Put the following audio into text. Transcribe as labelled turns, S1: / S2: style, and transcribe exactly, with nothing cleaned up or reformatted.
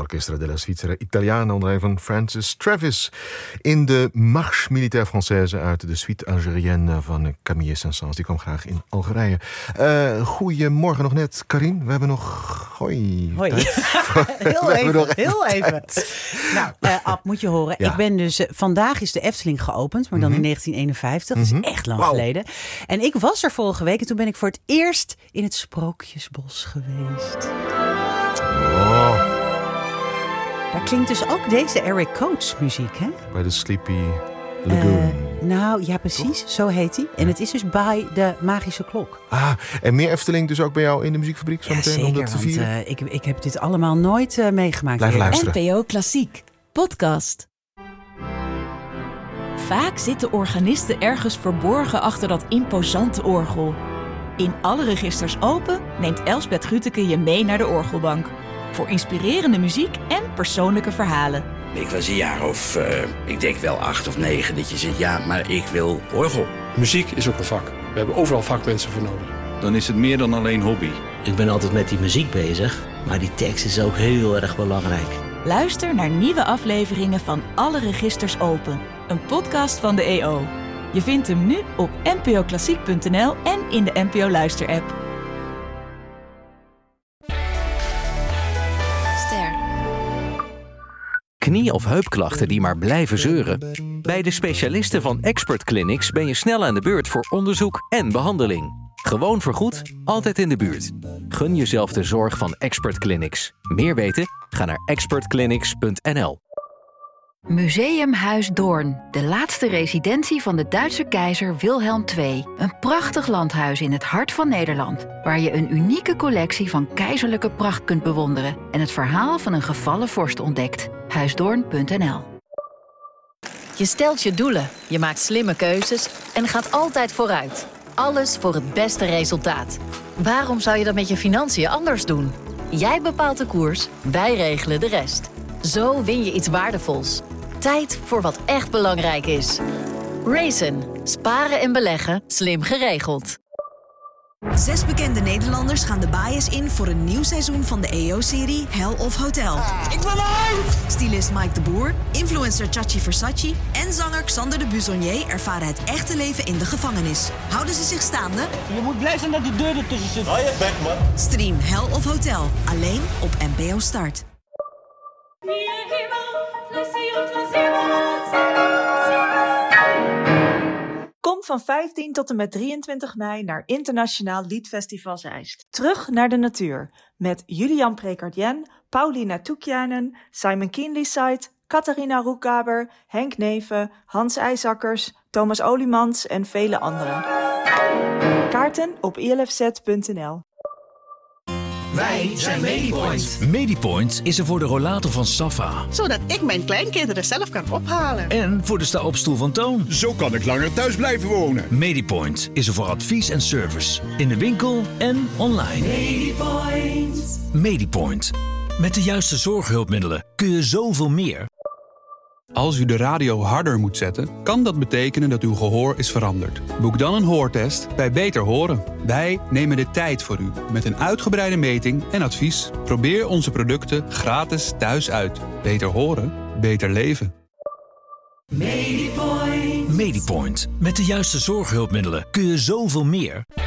S1: Orchestra della Svizzera Italiana onder leiding van Francis Travis in de Marche Militaire Française uit de suite algérienne van Camille Saint-Saëns. Die kwam graag in Algerije. Uh, goedemorgen nog net, Karin. We hebben nog... Hoi.
S2: Hoi. heel even, nog heel even. Nou, uh, Ab, moet je horen. Ja. Ik ben dus... Uh, vandaag is de Efteling geopend, maar dan mm-hmm. in negentien eenenvijftig. Dat mm-hmm. is echt lang wow. geleden. En ik was er vorige week en toen ben ik voor het eerst in het Sprookjesbos geweest.
S1: Oh.
S2: Daar klinkt dus ook deze Eric Coates muziek, hè?
S1: Bij de Sleepy Lagoon.
S2: Uh, nou, ja precies. Toch? Zo heet hij. En ja. het is dus bij de Magische Klok.
S1: Ah, en meer Efteling dus ook bij jou in de muziekfabriek zo
S2: ja,
S1: meteen
S2: zeker,
S1: om dat te vieren?
S2: Want, uh, ik, ik heb dit allemaal nooit uh, meegemaakt.
S1: Blijf luisteren.
S3: N P O Klassiek, podcast. Vaak zitten organisten ergens verborgen achter dat imposante orgel. In Alle Registers Open neemt Elsbeth Grütke je mee naar de orgelbank. Voor inspirerende muziek en persoonlijke verhalen.
S4: Ik was een jaar of, uh, ik denk wel acht of negen, dat je zegt, ja, maar ik wil orgel.
S5: Muziek is ook een vak. We hebben overal vakmensen voor nodig.
S6: Dan is het meer dan alleen hobby.
S7: Ik ben altijd met die muziek bezig, maar die tekst is ook heel erg belangrijk.
S3: Luister naar nieuwe afleveringen van Alle Registers Open. Een podcast van de E O. Je vindt hem nu op n p o klassiek punt n l en in de N P O Luister-app.
S8: Ster.
S9: Knie- of heupklachten die maar blijven zeuren? Bij de specialisten van Expert Clinics ben je snel aan de beurt voor onderzoek en behandeling. Gewoon vergoed, altijd in de buurt. Gun jezelf de zorg van Expert Clinics. Meer weten? Ga naar expert clinics punt n l.
S8: Museumhuis Doorn, de laatste residentie van de Duitse keizer Wilhelm de Tweede. Een prachtig landhuis in het hart van Nederland, waar je een unieke collectie van keizerlijke pracht kunt bewonderen en het verhaal van een gevallen vorst ontdekt. huisdoorn punt n l.
S10: Je stelt je doelen, je maakt slimme keuzes en gaat altijd vooruit. Alles voor het beste resultaat. Waarom zou je dat met je financiën anders doen? Jij bepaalt de koers, wij regelen de rest. Zo win je iets waardevols. Tijd voor wat echt belangrijk is. Raisin. Sparen en beleggen. Slim geregeld.
S11: Zes bekende Nederlanders gaan de bias in voor een nieuw seizoen van de E O-serie Hell of Hotel.
S12: Ah, ik wil uit!
S11: Stylist Mike de Boer, influencer Chachi Versace en zanger Xander de Buzonier ervaren het echte leven in de gevangenis. Houden ze zich staande?
S12: Je moet blij zijn dat die deur ertussen zit. Hou je bek, man.
S11: Stream Hell of Hotel, alleen op N P O Start.
S13: Kom van vijftien tot en met drieëntwintig mei naar Internationaal Liedfestival Zeist. Terug naar de natuur met Julian Prekardjen, Paulina Toekjanen, Simon Kienlyside, Catharina Roekaber, Henk Neven, Hans IJzakkers, Thomas Oliemans en vele anderen. Kaarten op i l f z punt n l.
S14: Wij zijn Medipoint.
S15: Medipoint is er voor de rollator van Safa.
S16: Zodat ik mijn kleinkinderen zelf kan ophalen.
S15: En voor de sta-opstoel van Toon.
S17: Zo kan ik langer thuis blijven wonen.
S15: Medipoint is er voor advies en service. In de winkel en online.
S14: Medipoint.
S15: Medipoint. Met de juiste zorghulpmiddelen kun je zoveel meer.
S18: Als u de radio harder moet zetten, kan dat betekenen dat uw gehoor is veranderd. Boek dan een hoortest bij Beter Horen. Wij nemen de tijd voor u met een uitgebreide meting en advies. Probeer onze producten gratis thuis uit. Beter horen, beter leven.
S15: Medipoint. Medipoint. Met de juiste zorghulpmiddelen kun je zoveel meer.